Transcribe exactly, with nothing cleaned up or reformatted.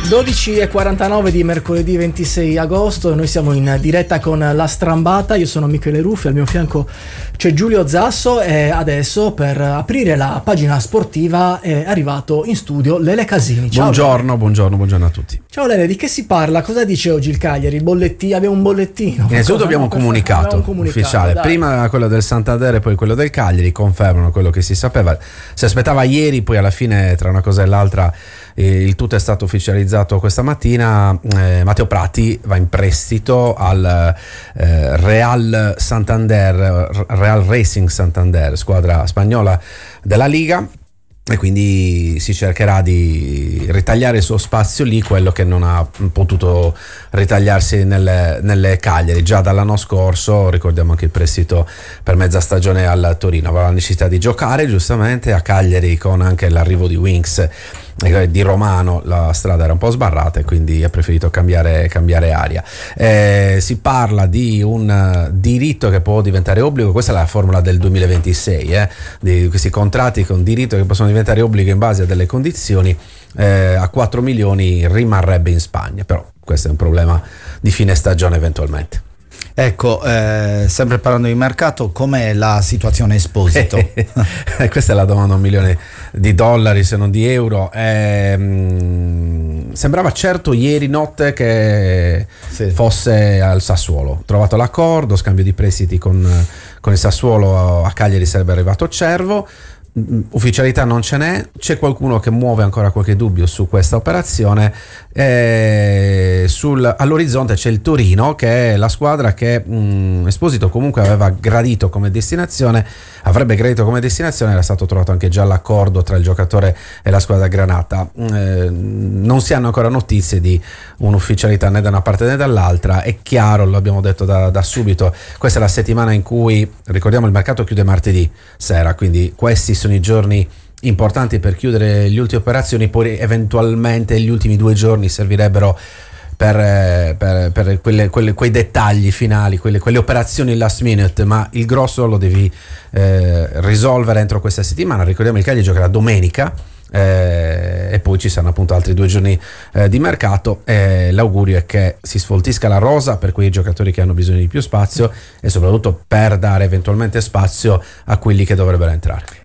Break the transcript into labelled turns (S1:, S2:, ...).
S1: dodici e quarantanove di mercoledì ventisei agosto, noi siamo in diretta con La Strambata. Io sono Michele Ruffi, al mio fianco c'è Giulio Zasso e adesso per aprire la pagina sportiva è arrivato in studio Lele Casini. Ciao.
S2: Buongiorno, buongiorno, buongiorno a tutti.
S1: Ciao Lele, di che si parla? Cosa dice oggi il Cagliari? Bollettino? Abbiamo un bollettino?
S2: Innanzitutto abbiamo un comunicato,
S1: abbiamo un comunicato
S2: ufficiale,
S1: dai.
S2: Prima quello del Santander e poi quello del Cagliari, confermano quello che si sapeva, si aspettava ieri, poi alla fine tra una cosa e l'altra eh, il tutto è stato ufficializzato questa mattina. eh, Matteo Prati va in prestito al eh, Real Santander, Real Racing Santander, squadra spagnola della Liga, e quindi si cercherà di ritagliare il suo spazio lì, quello che non ha potuto ritagliarsi nelle, nelle Cagliari. Già dall'anno scorso, ricordiamo anche il prestito per mezza stagione al Torino, aveva la necessità di giocare giustamente a Cagliari, con anche l'arrivo di Winks, di Romano la strada era un po' sbarrata e quindi ha preferito cambiare, cambiare aria. Eh, si parla di un diritto che può diventare obbligo, questa è la formula del duemilaventisei, eh, di questi contratti con diritto che possono diventare obbligo in base a delle condizioni. eh, a quattro milioni rimarrebbe in Spagna, però questo è un problema di fine stagione eventualmente.
S3: Ecco, eh, sempre parlando di mercato, com'è la situazione Esposito?
S2: Questa è la domanda, un milione di dollari se non di euro. Eh, mh, sembrava certo ieri notte che
S3: Sì.
S2: fosse al Sassuolo. Trovato l'accordo, scambio di prestiti con, con il Sassuolo, a Cagliari sarebbe arrivato Cervo. Ufficialità non ce n'è, c'è qualcuno che muove ancora qualche dubbio su questa operazione. E sul, all'orizzonte c'è il Torino, che è la squadra che mh, Esposito comunque aveva gradito come destinazione, avrebbe gradito come destinazione, era stato trovato anche già l'accordo tra il giocatore e la squadra granata. Eh, non si hanno ancora notizie di un'ufficialità né da una parte né dall'altra. È chiaro, lo abbiamo detto da, da subito, questa è la settimana in cui, ricordiamo, il mercato chiude martedì sera, quindi questi sono i giorni importanti per chiudere le ultime operazioni. Poi eventualmente gli ultimi due giorni servirebbero per, per, per quelle, quelle, quei dettagli finali, quelle, quelle operazioni last minute, ma il grosso lo devi eh, risolvere entro questa settimana. Ricordiamo, il Cagliari giocherà domenica, eh, e poi ci saranno appunto altri due giorni eh, di mercato. Eh, l'augurio è che si sfoltisca la rosa per quei giocatori che hanno bisogno di più spazio e soprattutto per dare eventualmente spazio a quelli che dovrebbero entrare.